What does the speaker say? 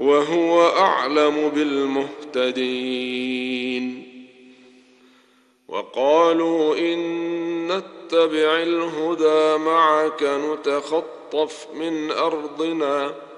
وهو أعلم بالمهتدين. وقالوا إن نتبع الهدى معك نتخطف من أرضنا